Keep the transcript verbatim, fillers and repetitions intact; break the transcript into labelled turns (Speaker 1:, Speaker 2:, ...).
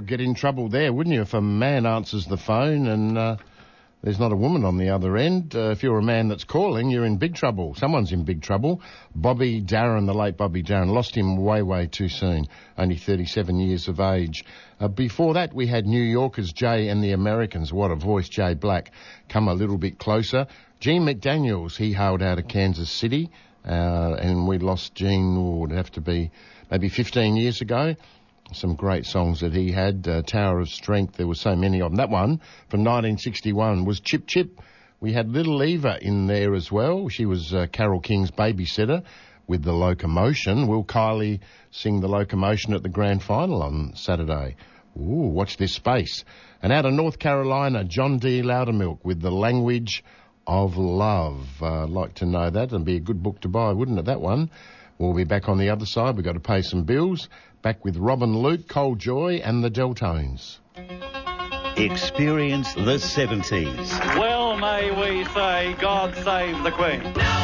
Speaker 1: get in trouble there, wouldn't you, if a man answers the phone and uh, there's not a woman on the other end? Uh, if you're a man that's calling, you're in big trouble. Someone's in big trouble. Bobby Darin, the late Bobby Darin, lost him way, way too soon, only thirty-seven years of age. Uh, before that, we had New Yorkers, Jay and the Americans. What a voice, Jay Black. Come a little bit closer. Gene McDaniels, he hailed out of Kansas City, uh, and we lost Gene, oh, would have to be maybe fifteen years ago. Some great songs that he had. Uh, Tower of Strength, there were so many of them. That one from nineteen sixty-one was Chip Chip. We had Little Eva in there as well. She was uh, Carole King's babysitter with The Locomotion. Will Kylie sing The Locomotion at the grand final on Saturday? Ooh, watch this space. And out of North Carolina, John D. Loudermilk with The Language of Love. Uh, I'd like to know that. It'd be a good book to buy, wouldn't it, that one? We'll be back on the other side. We've got to pay some bills. Back with Robin Luke, Cole Joy and the Deltones.
Speaker 2: Experience the seventies.
Speaker 3: Well may we say, God save the Queen.